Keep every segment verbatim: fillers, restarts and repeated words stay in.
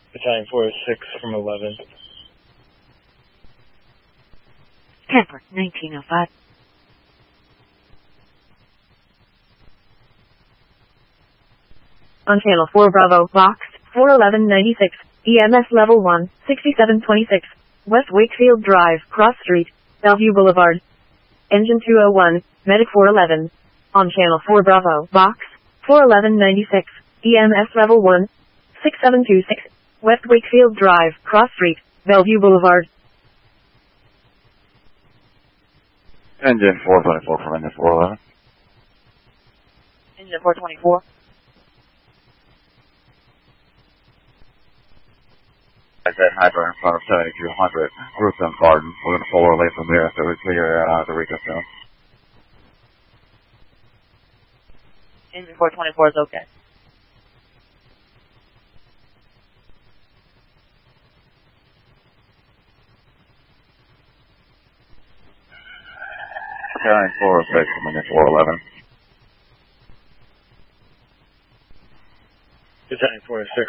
Battalion four oh six from eleven. Tampa, nineteen oh five. On Channel four Bravo, Box, four eleven ninety-six, E M S Level one, sixty-seven twenty-six, West Wakefield Drive, Cross Street, Bellevue Boulevard. Engine two oh one, Medic four eleven. On Channel four Bravo, Box, four eleven ninety-six, E M S Level one, sixty-seven twenty-six, West Wakefield Drive, Cross Street, Bellevue Boulevard. Engine four twenty-four from Engine four eleven. Engine four twenty-four. I said Hydra in front of seventy-two hundred, Gruesome Garden. We're going to pull relay from there so we clear uh, the Rico zone. Engine four twenty-four is okay. Battalion four oh six from Engine four eleven. Battalion four oh six.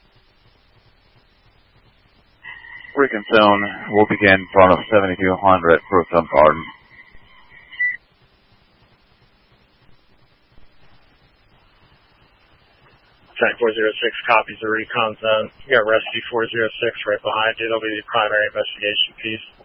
Recon zone will begin in front of seventy-two hundred, Gruesome Garden. Battalion four oh six copies the recon zone. You got Rescue four oh six right behind you. That'll be the primary investigation piece.